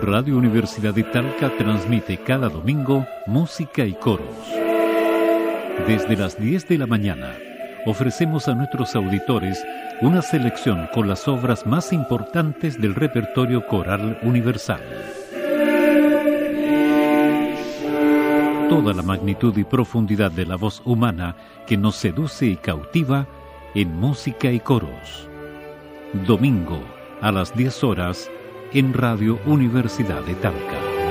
Radio Universidad de Talca transmite cada domingo música y coros. Desde las 10 de la mañana, ofrecemos a nuestros auditores una selección con las obras más importantes del repertorio coral universal. Toda la magnitud y profundidad de la voz humana que nos seduce y cautiva en música y coros. Domingo, a las 10 horas, en Radio Universidad de Talca.